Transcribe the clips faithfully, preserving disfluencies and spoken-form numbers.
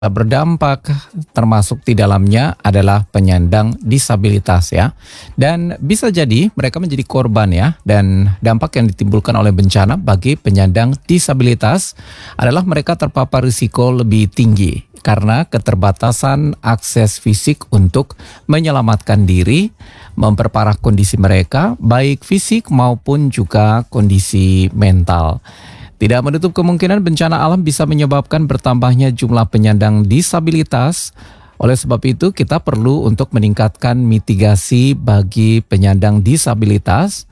berdampak, termasuk di dalamnya adalah penyandang disabilitas ya. Dan bisa jadi mereka menjadi korban ya. Dan dampak yang ditimbulkan oleh bencana bagi penyandang disabilitas adalah mereka terpapar risiko lebih tinggi karena keterbatasan akses fisik untuk menyelamatkan diri, memperparah kondisi mereka baik fisik maupun juga kondisi mental. Tidak menutup kemungkinan bencana alam bisa menyebabkan bertambahnya jumlah penyandang disabilitas. Oleh sebab itu, kita perlu untuk meningkatkan mitigasi bagi penyandang disabilitas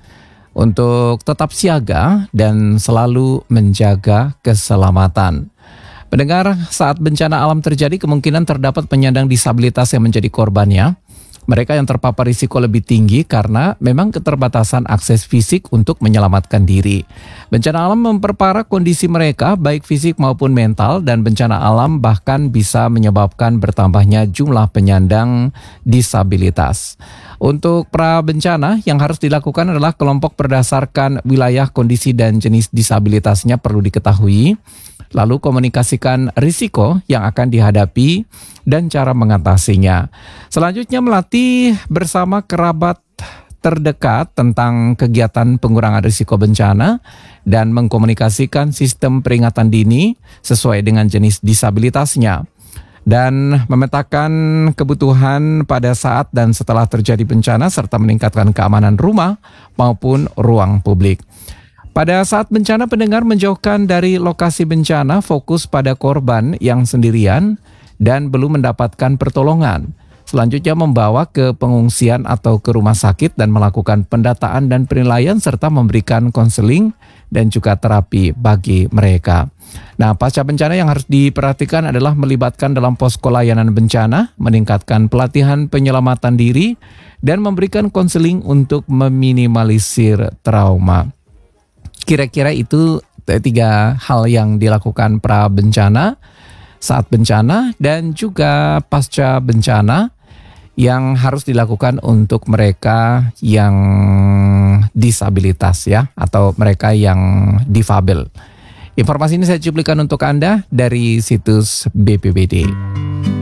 untuk tetap siaga dan selalu menjaga keselamatan. Pendengar, saat bencana alam terjadi, kemungkinan terdapat penyandang disabilitas yang menjadi korbannya. Mereka yang terpapar risiko lebih tinggi karena memang keterbatasan akses fisik untuk menyelamatkan diri. Bencana alam memperparah kondisi mereka baik fisik maupun mental, dan bencana alam bahkan bisa menyebabkan bertambahnya jumlah penyandang disabilitas. Untuk pra bencana yang harus dilakukan adalah kelompok berdasarkan wilayah, kondisi dan jenis disabilitasnya perlu diketahui. Lalu komunikasikan risiko yang akan dihadapi dan cara mengatasinya. Selanjutnya melatih bersama kerabat terdekat tentang kegiatan pengurangan risiko bencana dan mengkomunikasikan sistem peringatan dini sesuai dengan jenis disabilitasnya. Dan memetakan kebutuhan pada saat dan setelah terjadi bencana serta meningkatkan keamanan rumah maupun ruang publik. Pada saat bencana, pendengar menjauhkan dari lokasi bencana, fokus pada korban yang sendirian dan belum mendapatkan pertolongan. Selanjutnya membawa ke pengungsian atau ke rumah sakit dan melakukan pendataan dan penilaian serta memberikan konseling dan juga terapi bagi mereka. Nah, pasca bencana yang harus diperhatikan adalah melibatkan dalam posko layanan bencana, meningkatkan pelatihan penyelamatan diri, dan memberikan konseling untuk meminimalisir trauma. Kira-kira itu tiga hal yang dilakukan pra bencana, saat bencana, dan juga pasca bencana yang harus dilakukan untuk mereka yang disabilitas ya, atau mereka yang difabel. Informasi ini saya cuplikan untuk Anda dari situs B P B D.